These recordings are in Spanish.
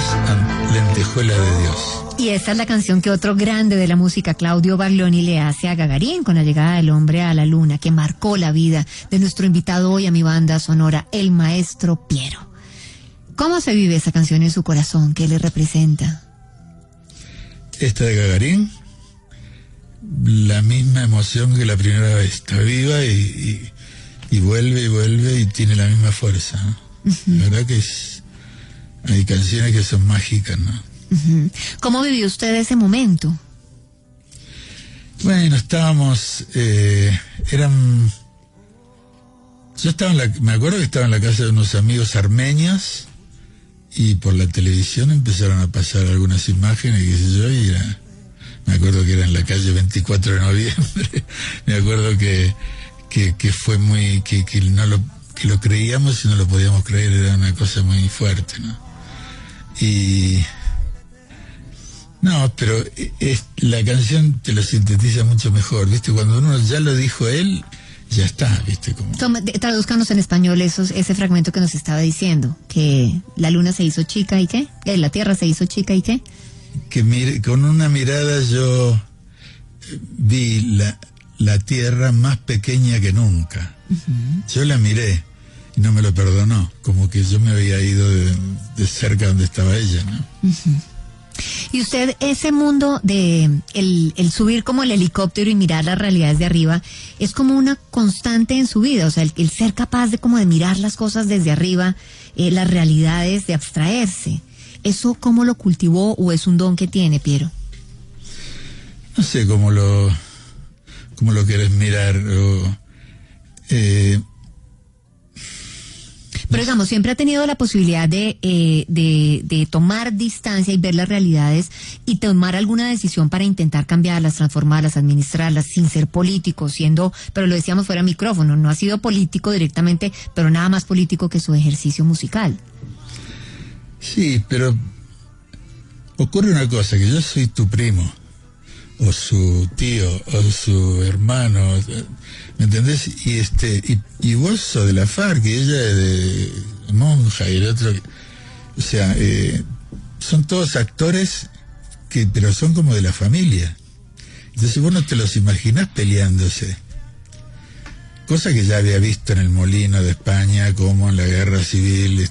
Lentejuela de Dios. Y esta es la canción que otro grande de la música, Claudio Baglioni, le hace a Gagarin con la llegada del hombre a la luna, que marcó la vida de nuestro invitado hoy a mi banda sonora, el maestro Piero. ¿Cómo se vive esa canción en su corazón? ¿Qué le representa? Esta de Gagarin, la misma emoción que la primera vez. Está viva y vuelve y tiene la misma fuerza, ¿no? La verdad que hay canciones que son mágicas, ¿no? ¿Cómo vivió usted ese momento? Bueno, estábamos, me acuerdo que estaba en la casa de unos amigos armenios y por la televisión empezaron a pasar algunas imágenes, qué sé yo, y me acuerdo que era en la calle 24 de noviembre, me acuerdo que fue muy, que lo creíamos y no lo podíamos creer, era una cosa muy fuerte, ¿no? Pero la canción te lo sintetiza mucho mejor, ¿viste? Cuando uno ya lo dijo él, ya está, ¿viste? Tradúzcanos en español ese fragmento que nos estaba diciendo, que la luna se hizo chica y ¿qué? La tierra se hizo chica y ¿qué? Que con una mirada yo vi la tierra más pequeña que nunca. Yo la miré y no me lo perdonó, como que yo me había ido de cerca donde estaba ella, ¿no? Y usted, ese mundo de el subir como el helicóptero y mirar las realidades de arriba, es como una constante en su vida, o sea, el ser capaz de como de mirar las cosas desde arriba, las realidades, de abstraerse. ¿Eso cómo lo cultivó o es un don que tiene, Piero? No sé cómo lo querés mirar, pero digamos, siempre ha tenido la posibilidad de tomar distancia y ver las realidades y tomar alguna decisión para intentar cambiarlas, transformarlas, administrarlas, sin ser político, pero lo decíamos fuera de micrófono, no ha sido político directamente, pero nada más político que su ejercicio musical. Sí, pero ocurre una cosa, que yo soy tu primo, o su tío, o su hermano, ¿me entendés? Y vos sos de la FARC, y ella es de monja, y el otro, o sea, son todos actores pero son como de la familia. Entonces vos no te los imaginás peleándose. Cosa que ya había visto en el Molino de España, como en la guerra civil,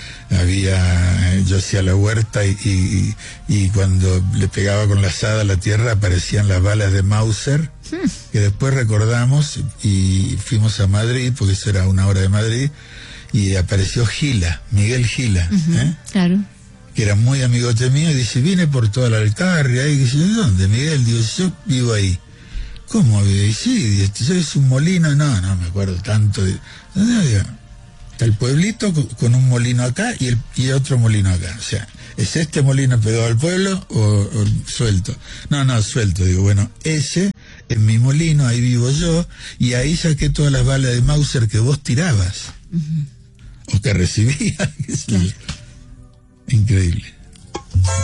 yo hacía la huerta y cuando le pegaba con la azada a la tierra aparecían las balas de Mauser, que después recordamos y fuimos a Madrid, porque eso era una hora de Madrid, y apareció Miguel Gila, Claro. Que era muy amigote mío, y dice, vine por toda la Alcarria, y dice, ¿dónde, Miguel? Digo, yo vivo ahí. ¿Cómo? Y sí, es un molino, no me acuerdo tanto. Está el pueblito con un molino acá y otro molino acá. O sea, ¿es este molino pegado al pueblo o suelto? No, suelto. Digo, bueno, ese es mi molino, ahí vivo yo, y ahí saqué todas las balas de Mauser que vos tirabas. O que recibías. Claro. Increíble.